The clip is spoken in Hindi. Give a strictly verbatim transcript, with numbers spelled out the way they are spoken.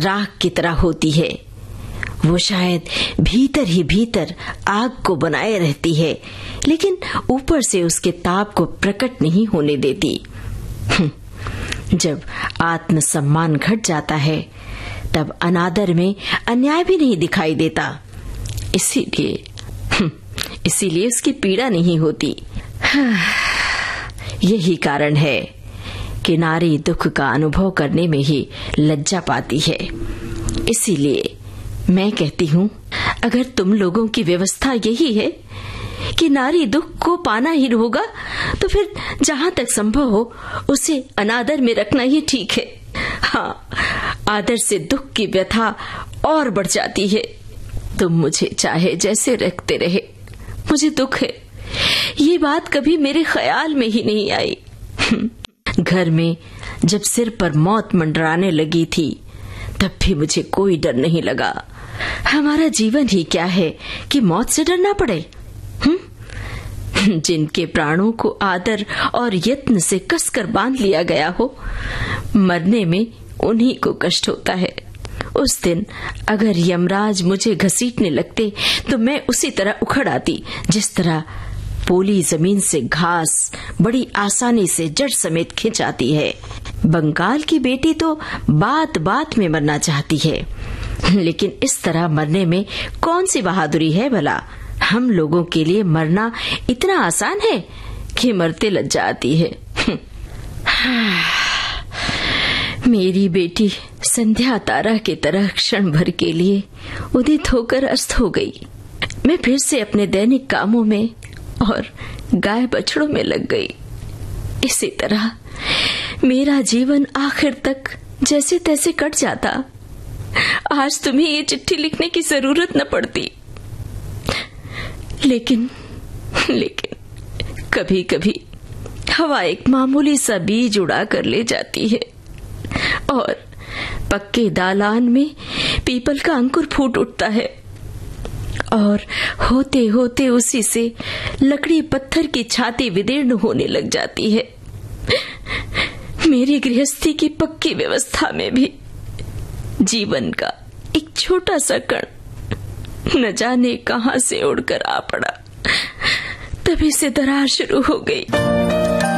राख की तरह होती है। वो शायद भीतर ही भीतर आग को बनाए रहती है, लेकिन ऊपर से उसके ताप को प्रकट नहीं होने देती। जब आत्मसम्मान घट जाता है तब अनादर में अन्याय भी नहीं दिखाई देता। इसीलिए इसीलिए उसकी पीड़ा नहीं होती। यही कारण है कि नारी दुख का अनुभव करने में ही लज्जा पाती है। इसीलिए मैं कहती हूँ, अगर तुम लोगों की व्यवस्था यही है कि नारी दुख को पाना ही होगा, तो फिर जहाँ तक संभव हो उसे अनादर में रखना ही ठीक है। हाँ, आदर से दुख की व्यथा और बढ़ जाती है। तुम मुझे चाहे जैसे रखते रहे, मुझे दुख है, ये बात कभी मेरे ख्याल में ही नहीं आई। घर में जब सिर पर मौत मंडराने लगी थी तब भी मुझे कोई डर नहीं लगा। हमारा जीवन ही क्या है कि मौत से डरना पड़े। जिनके प्राणों को आदर और यत्न से कसकर बांध लिया गया हो, मरने में उन्हीं को कष्ट होता है। उस दिन अगर यमराज मुझे घसीटने लगते तो मैं उसी तरह उखड़ आती जिस तरह पोली जमीन से घास बड़ी आसानी से जड़ समेत खिंच आती है। बंगाल की बेटी तो बात बात में मरना चाहती है, लेकिन इस तरह मरने में कौन सी बहादुरी है भला। हम लोगों के लिए मरना इतना आसान है कि मरते लज्जा आती है। मेरी बेटी संध्या तारा की तरह क्षण भर के लिए उदित होकर अस्त हो गई। मैं फिर से अपने दैनिक कामों में और गाय बछड़ों में लग गई। इसी तरह मेरा जीवन आखिर तक जैसे तैसे कट जाता। आज तुम्हें ये चिट्ठी लिखने की जरूरत न पड़ती, लेकिन लेकिन कभी कभी हवा एक मामूली सा बीज उड़ा कर ले जाती है और पक्के दालान में पीपल का अंकुर फूट उठता है और होते होते उसी से लकड़ी पत्थर की छाती विदीर्ण होने लग जाती है। मेरी गृहस्थी की पक्की व्यवस्था में भी जीवन का एक छोटा सा कण न जाने कहां से उड़कर आ पड़ा। तभी से दरार शुरू हो गई।